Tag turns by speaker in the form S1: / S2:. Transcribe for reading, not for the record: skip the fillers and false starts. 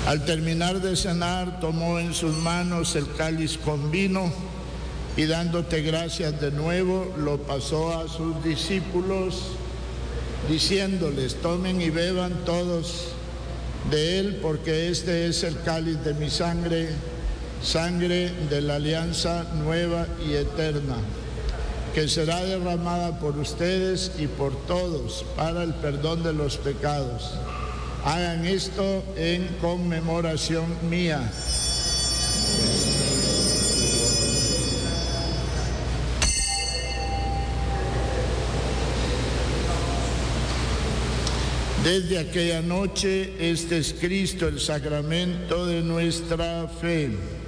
S1: Al terminar de cenar, tomó en sus manos el cáliz con vino y dándote gracias de nuevo, lo pasó a sus discípulos, diciéndoles: tomen y beban todos de él, porque este es el cáliz de mi sangre, sangre de la alianza nueva y eterna, que será derramada por ustedes y por todos para el perdón de los pecados. Hagan esto en conmemoración mía. Desde aquella noche, este es Cristo, el sacramento de nuestra fe.